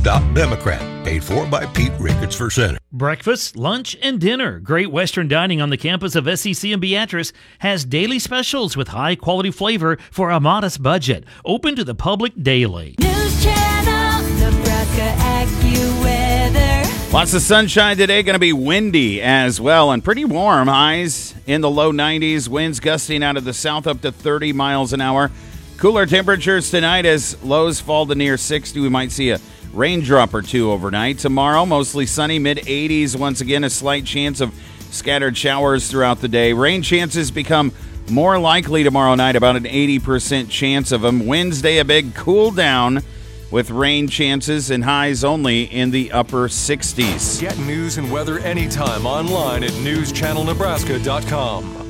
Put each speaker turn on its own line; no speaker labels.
Democrat. Paid for by Pete Ricketts for Senate.
Breakfast, lunch, and dinner. Great Western Dining on the campus of SEC in Beatrice has daily specials with high-quality flavor for a modest budget. Open to the public daily.
News Channel, Nebraska AccuWeather.
Lots of sunshine today. Going to be windy as well and pretty warm. Highs in the low 90s. Winds gusting out of the south up to 30 miles an hour. Cooler temperatures tonight as lows fall to near 60. We might see a raindrop or two overnight. Tomorrow, mostly sunny, mid-80s. Once again, a slight chance of scattered showers throughout the day. Rain chances become more likely tomorrow night, about an 80% chance of them. Wednesday, a big cool down with rain chances and highs only in the upper 60s.
Get news and weather anytime online at newschannelnebraska.com.